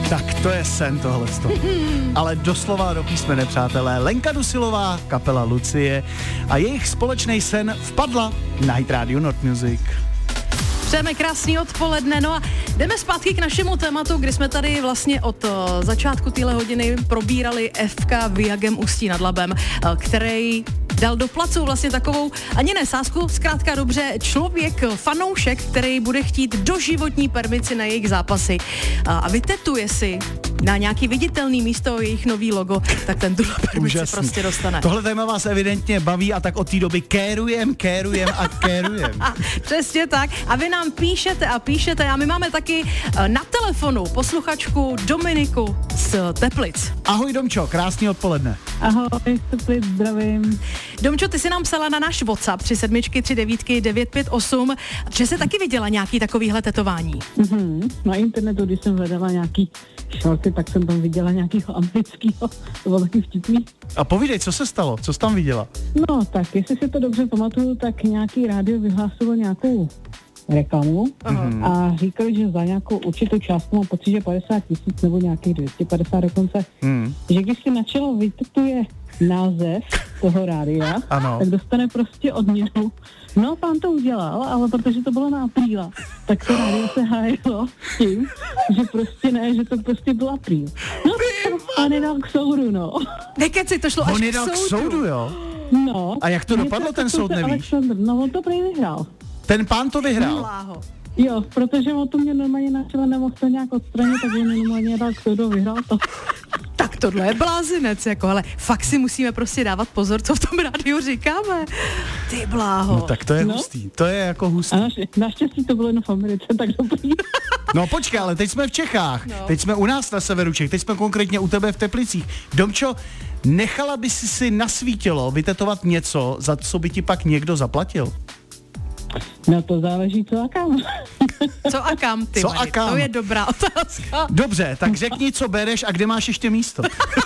Tak to je sen tohleto. Ale doslova do písmene, přátelé. Lenka Dusilová, kapela Lucie a jejich společný sen vpadla na Hit Radio Nord Music. Přejeme krásný odpoledne, no a jdeme zpátky k našemu tématu, kdy jsme tady vlastně od začátku téhle hodiny probírali FK Viagem Ústí nad Labem, který dal do placu vlastně takovou, ani ne sázku, zkrátka dobře, člověk, fanoušek, který bude chtít doživotní permici na jejich zápasy a vytetuje si na nějaký viditelný místo jejich nový logo, tak ten tuhle permici prostě dostane. Tohle téma vás evidentně baví a tak od té doby kérujem. Přesně tak. A vy nám píšete a my máme taky na telefonu posluchačku Dominiku z Teplic. Ahoj Domčo, krásný odpoledne. Ahoj, Teplic, zdravím. Domčo, ty si nám psala na náš WhatsApp 373958, že jsi taky viděla nějaký takovýhle tetování. Na internetu, když jsem hledala nějaký shorty, tak jsem tam viděla nějakýho amerického, to bylo taky vtipný. A povídej, co se stalo? Co jsi tam viděla? No tak, jestli si to dobře pamatuju, tak nějaký rádio vyhlásilo nějakou reklamu a říkali, že za nějakou určitou částku, mám pocit, že 50 000 nebo nějakých 250 dokonce, že když si na čelo vytetuje název toho rádia, tak dostane prostě odměnu. No, pán to udělal, ale protože to bylo na apríla, tak to rádio se hájilo tím, že prostě ne, že to prostě byl apríl. No, pán je dal k soudu, no. Nekeci, to šlo až k soudu, jo? No. A jak to dopadlo, ten soud, nevíš? Alexandr, no, on to prý vyhrál. Ten pán to vyhrál? Jo, protože on to mě normálně na čele nemohl to nějak odstranit, takže mě normálně dal k soudu, vyhrál to. Tak tohle je blázinec, jako, ale fakt si musíme prostě dávat pozor, co v tom rádiu říkáme. Ty bláho. No tak to je hustý, to je jako hustý. A naštěstí to bylo jenom v Americe, tak dobrý. No počkej, ale teď jsme v Čechách, teď jsme u nás na severu Čech, teď jsme konkrétně u tebe v Teplicích. Domčo, nechala by si na svítilo vytetovat něco, za co by ti pak někdo zaplatil? No to záleží co a kam. Co a kam, ty Co a kam? To je dobrá otázka. Dobře, tak řekni, co bereš a kde máš ještě místo.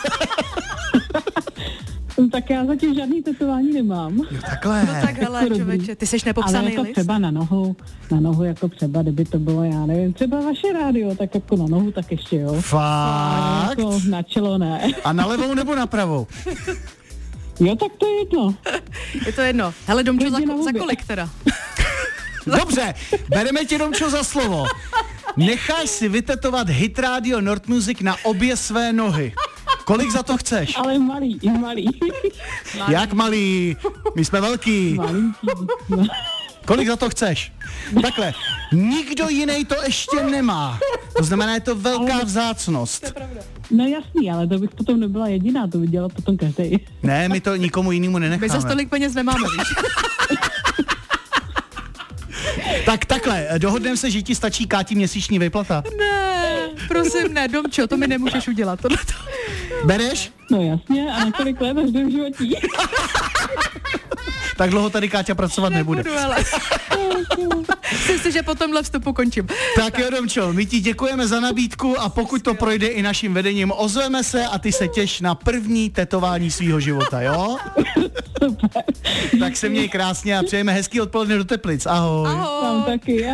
Tak já zatím žádný tetování nemám. Jo, takhle. No tak hele, člověče, ty seš nepopsaný ale jako list? třeba na nohu jako třeba, kdyby to bylo, já nevím, třeba vaše rádio, tak jako na nohu, tak ještě jo. Fakt? Jako na čelo ne. A na levou nebo na pravou? Jo, tak to je jedno. Je to jedno. Hele, Domčo, za kolik teda? Dobře, bereme tě, Domčo, za slovo. Necháš si vytetovat Hit Radio Nord Music na obě své nohy. Kolik za to chceš? Ale malý. Jak malý? My jsme velký. Malinký. No. Kolik za to chceš? Takhle, nikdo jiný to ještě nemá. To znamená, je to velká vzácnost. To je pravda. No jasný, ale to bych potom nebyla jediná, to by dělal potom každý. Ne, my to nikomu jinému nenecháme. My za tolik peněz nemáme, víš? Tak takhle, dohodneme se, že ti stačí Káti měsíční výplata. Ne, prosím ne, Domčo, to mi nemůžeš udělat. Tohleto. Bereš? No jasně, a na kolik let až do životí. Tak dlouho tady Káťa pracovat nebude. Nebudu, ale. Myslím si, že po tomhle vstupu končím. Tak jo, Domčo, my ti děkujeme za nabídku a pokud to projde i naším vedením, ozveme se a ty se těš na první tetování svýho života, jo? Super. Tak se měj krásně a přejeme hezký odpoledne do Teplic. Ahoj. Ahoj. Tam taky,